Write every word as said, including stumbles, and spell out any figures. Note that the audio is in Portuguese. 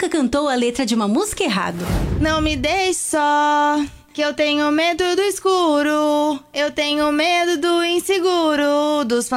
criança cantou a letra de uma música errado. Não me deixe só, que eu tenho medo do escuro. Eu tenho medo do inseguro, dos